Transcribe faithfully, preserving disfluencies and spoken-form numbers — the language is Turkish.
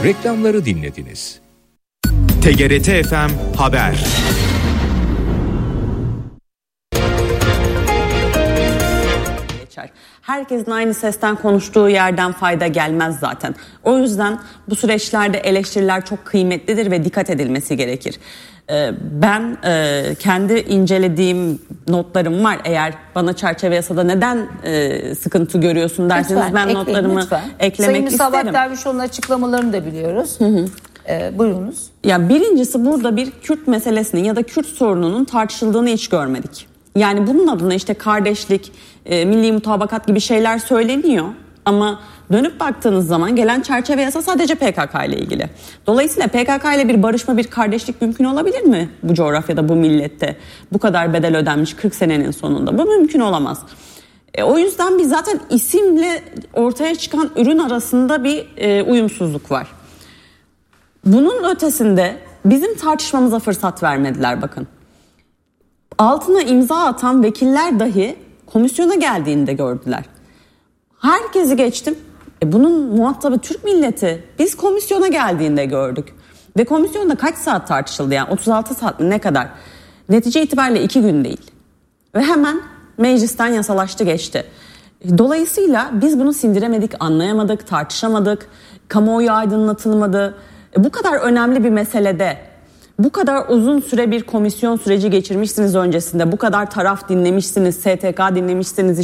Reklamları dinlediniz. T G R T F M Haber. Herkesin aynı sesten konuştuğu yerden fayda gelmez zaten. O yüzden bu süreçlerde eleştiriler çok kıymetlidir ve dikkat edilmesi gerekir. Ben kendi incelediğim notlarım var. Eğer bana çerçeve yasada neden sıkıntı görüyorsun derseniz lütfen, ben ekleyin, notlarımı lütfen. eklemek Sayın isterim. Sayın Müsavat Dervişoğlu'nun açıklamalarını da biliyoruz. Hı hı. Ee, buyurunuz. Ya birincisi burada bir Kürt meselesinin ya da Kürt sorununun tartışıldığını hiç görmedik. Yani bunun adına işte kardeşlik, e, milli mutabakat gibi şeyler söyleniyor. Ama dönüp baktığınız zaman gelen çerçeve yasa sadece P K K ile ilgili. Dolayısıyla P K K ile bir barışma, bir kardeşlik mümkün olabilir mi bu coğrafyada, bu millette? Bu kadar bedel ödenmiş kırk senenin sonunda. Bu mümkün olamaz. E, o yüzden biz zaten isimle ortaya çıkan ürün arasında bir e, uyumsuzluk var. Bunun ötesinde bizim tartışmamıza fırsat vermediler bakın. Altına imza atan vekiller dahi komisyona geldiğinde gördüler. Herkesi geçtim. E bunun muhatabı Türk milleti. Biz komisyona geldiğinde gördük. Ve komisyonda kaç saat tartışıldı yani otuz altı saat mi ne kadar? Netice itibariyle iki gün değil. Ve hemen meclisten yasalaştı geçti. Dolayısıyla biz bunu sindiremedik, anlayamadık, tartışamadık. Kamuoyu aydınlatılmadı. E bu kadar önemli bir meselede bu kadar uzun süre bir komisyon süreci geçirmişsiniz öncesinde. Bu kadar taraf dinlemişsiniz, S T K dinlemişsiniz.